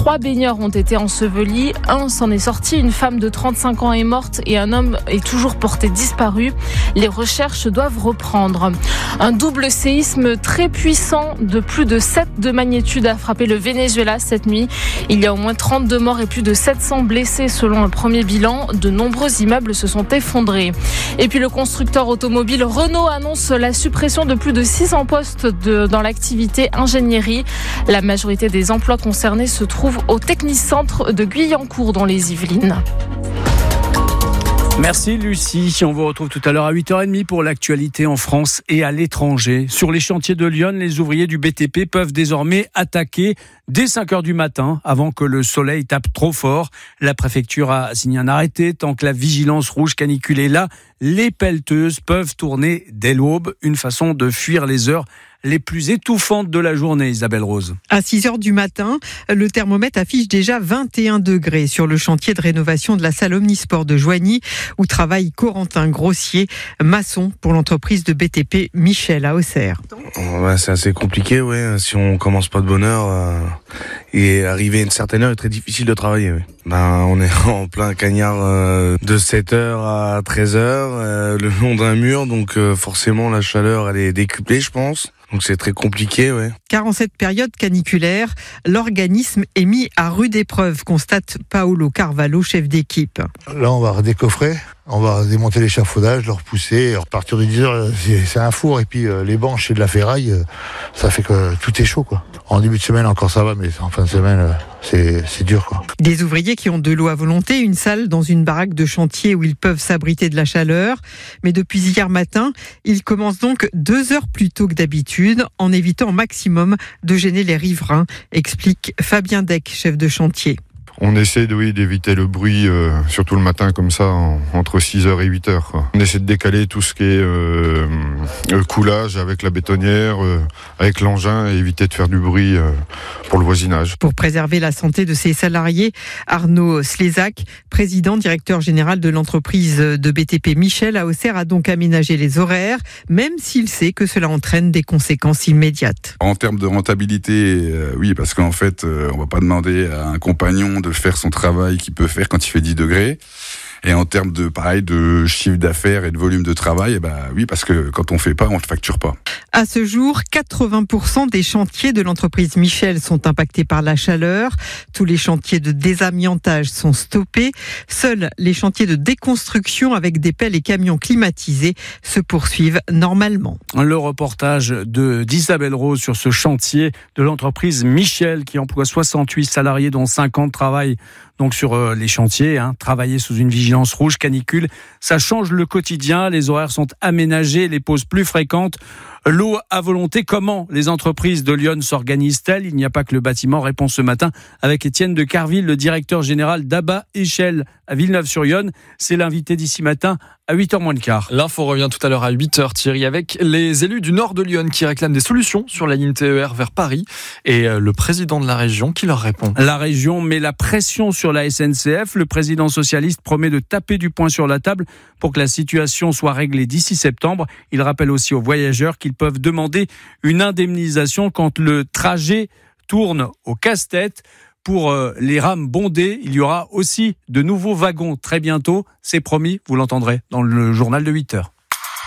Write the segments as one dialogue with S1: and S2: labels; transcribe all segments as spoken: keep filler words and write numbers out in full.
S1: Trois baigneurs ont été ensevelis. Un s'en est sorti. Une femme de trente-cinq ans est morte et un homme est toujours porté disparu. Les recherches doivent reprendre. Un double séisme très puissant de plus de sept de magnitude a frappé le Venezuela cette nuit. Il y a au moins trente-deux morts et plus de sept cents blessés selon un premier bilan. De nombreux immeubles se sont effondrés. Et puis le constructeur automobile Renault annonce la suppression de plus de six cents postes de, dans l'activité ingénierie. La majorité des emplois concernés se trouvent au Technicentre de Guyancourt dans les Yvelines.
S2: Merci Lucie, on vous retrouve tout à l'heure à huit heures trente pour l'actualité en France et à l'étranger. Sur les chantiers de Lyon, les ouvriers du B T P peuvent désormais attaquer dès cinq heures du matin avant que le soleil tape trop fort. La préfecture a signé un arrêté tant que la vigilance rouge canicule est là. Les pelleteuses peuvent tourner dès l'aube, une façon de fuir les heures les plus étouffantes de la journée, Isabelle Rose.
S3: À six heures du matin, le thermomètre affiche déjà vingt et un degrés sur le chantier de rénovation de la salle Omnisport de Joigny, où travaille Corentin Grossier, maçon pour l'entreprise de B T P Michel à Auxerre.
S4: Ouais, c'est assez compliqué, ouais. Si on commence pas de bonne heure, euh, et arriver à une certaine heure est très difficile de travailler. Ouais. Ben, on est en plein cagnard euh, de sept heures à treize heures, euh, le long d'un mur, donc euh, forcément la chaleur elle est décuplée, je pense. Donc c'est très compliqué, ouais.
S3: Car en cette période caniculaire, l'organisme est mis à rude épreuve, constate Paolo Carvalho, chef d'équipe.
S5: Là, on va redécoffrer, on va démonter l'échafaudage, le repousser. À partir de dix heures, c'est, c'est un four. Et puis euh, les bancs, c'est de la ferraille, euh, ça fait que tout est chaud, quoi. En début de semaine, encore ça va, mais en fin de semaine, euh, c'est, c'est dur, quoi.
S3: Des ouvriers qui ont de l'eau à volonté, une salle dans une baraque de chantier où ils peuvent s'abriter de la chaleur. Mais depuis hier matin, ils commencent donc deux heures plus tôt que d'habitude, en évitant au maximum de gêner les riverains, explique Fabien Deck, chef de chantier.
S6: On essaie de, oui, d'éviter le bruit, euh, surtout le matin comme ça, en, entre six heures et huit heures. Quoi. On essaie de décaler tout ce qui est euh, euh, coulage avec la bétonnière, euh, avec l'engin, et éviter de faire du bruit euh, pour le voisinage.
S3: Pour préserver la santé de ses salariés, Arnaud Slézac, président directeur général de l'entreprise de B T P Michel à Auxerre, a donc aménagé les horaires, même s'il sait que cela entraîne des conséquences immédiates.
S7: En termes de rentabilité, euh, oui, parce qu'en fait, euh, on va pas demander à un compagnon de faire son travail qu'il peut faire quand il fait dix degrés. Et en termes de, pareil, de chiffre d'affaires et de volume de travail, eh ben, oui, parce que quand on fait pas, on le facture pas.
S3: À ce jour, quatre-vingts pour cent des chantiers de l'entreprise Michel sont impactés par la chaleur. Tous les chantiers de désamiantage sont stoppés. Seuls les chantiers de déconstruction avec des pelles et camions climatisés se poursuivent normalement.
S2: Le reportage de d'Isabelle Rose sur ce chantier de l'entreprise Michel qui emploie soixante-huit salariés dont cinquante travaillent donc sur euh, les chantiers, hein, travailler sous une vigilance rouge canicule, ça change le quotidien, les horaires sont aménagés, les pauses plus fréquentes. L'eau à volonté, comment les entreprises de Lyon s'organisent-elles ? Il n'y a pas que le bâtiment, réponse ce matin avec Étienne de Carville, le directeur général d'A B A Échelle à Villeneuve-sur-Yonne. C'est l'invité d'ici matin à huit heures moins le quart.
S8: L'info revient tout à l'heure à huit heures, Thierry, avec les élus du nord de Lyon qui réclament des solutions sur la ligne T E R vers Paris et le président de la région qui leur répond.
S2: La région met la pression sur la S N C F. Le président socialiste promet de taper du poing sur la table pour que la situation soit réglée d'ici septembre. Il rappelle aussi aux voyageurs qu'ils peuvent demander une indemnisation quand le trajet tourne au casse-tête. Pour les rames bondées, il y aura aussi de nouveaux wagons très bientôt. C'est promis, vous l'entendrez dans le journal de huit heures.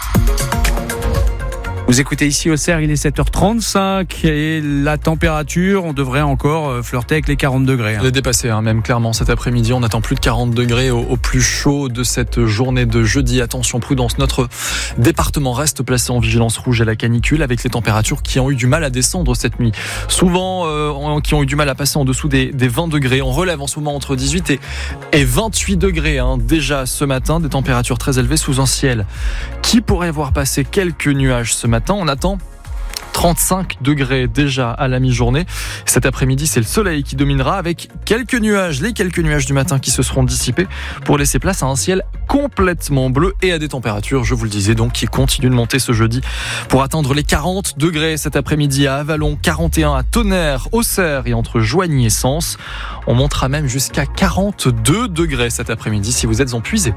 S2: Vous écoutez ici Auxerre, il est sept heures trente-cinq et la température, on devrait encore flirter avec les quarante degrés. Hein.
S8: Elle est dépassée, hein, même clairement cet après-midi, on attend plus de quarante degrés au, au plus chaud de cette journée de jeudi. Attention, prudence, notre département reste placé en vigilance rouge à la canicule avec les températures qui ont eu du mal à descendre cette nuit. Souvent, euh, qui ont eu du mal à passer en dessous des, des vingt degrés. On relève en ce moment entre dix-huit et, et vingt-huit degrés hein, déjà ce matin, des températures très élevées sous un ciel qui pourrait voir passer quelques nuages ce matin. On attend trente-cinq degrés déjà à la mi-journée. Cet après-midi, c'est le soleil qui dominera avec quelques nuages, les quelques nuages du matin qui se seront dissipés pour laisser place à un ciel complètement bleu et à des températures, je vous le disais, donc qui continuent de monter ce jeudi pour atteindre les quarante degrés cet après-midi à Avallon, quarante et un à Tonnerre, Auxerre et entre Joigny et Sens. On montera même jusqu'à quarante-deux degrés cet après-midi si vous êtes épuisés.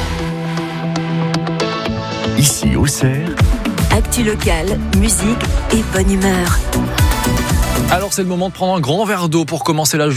S9: Ici Auxerre. Actu locale, musique et bonne humeur.
S8: Alors c'est le moment de prendre un grand verre d'eau pour commencer la journée.